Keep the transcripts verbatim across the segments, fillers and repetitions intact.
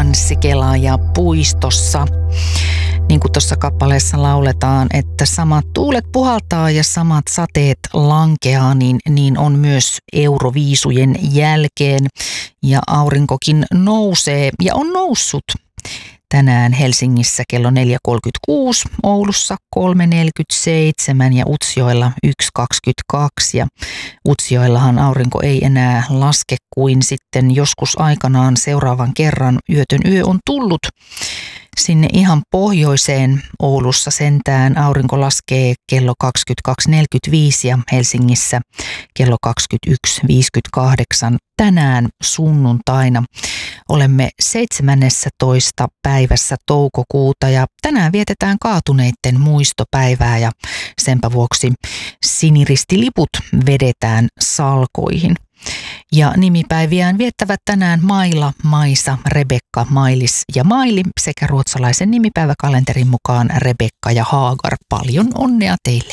Hansikela ja puistossa. Niin kuin tuossa kappaleessa lauletaan, että samat tuulet puhaltaa ja samat sateet lankeaa, niin, niin on myös Euroviisujen jälkeen. Ja aurinkokin nousee ja on noussut tänään Helsingissä kello neljä kolmekymmentäkuusi, Oulussa kolme neljäkymmentäseitsemän ja Utsjoella yksi kaksikymmentäkaksi. Ja Utsjoellahan aurinko ei enää laske kuin sitten joskus aikanaan seuraavan kerran. Yötön yö on tullut sinne ihan pohjoiseen. Oulussa sentään aurinko laskee kello kaksikymmentäkaksi neljäkymmentäviisi ja Helsingissä kello kaksikymmentäyksi viisikymmentäkahdeksan. Tänään sunnuntaina olemme seitsemännentoista päivässä toukokuuta ja tänään vietetään kaatuneiden muistopäivää ja senpä vuoksi siniristiliput vedetään salkoihin. Ja nimipäiviään viettävät tänään Maila, Maisa, Rebekka, Mailis ja Maili sekä ruotsalaisen nimipäiväkalenterin mukaan Rebekka ja Haagar. Paljon onnea teille!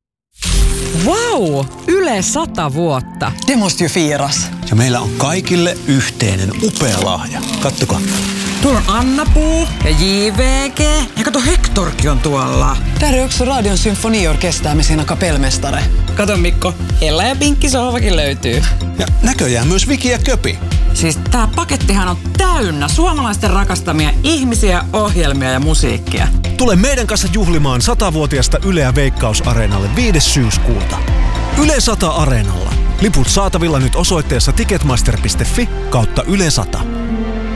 Wow! Yle sata vuotta. Det måste ju firas. Ja meillä on kaikille yhteinen upea lahja. Kattokaa. Tuolla on Anna-Puu ja J V G. Ja kato, Hektorkin on tuolla. Där är också Radion symfoniorkester med sina kapellmästare. Kato Mikko, Ella ja Pinkki sohvakin löytyy. Ja näköjään myös Viki ja Köpi. Siis tää pakettihan on täynnä suomalaisten rakastamia ihmisiä, ohjelmia ja musiikkia. Tule meidän kanssa juhlimaan satavuotiasta Yleä Veikkaus-areenalle viides syyskuuta. Yle sata Areenalla. Liput saatavilla nyt osoitteessa ticketmaster piste fi kautta Yle sata.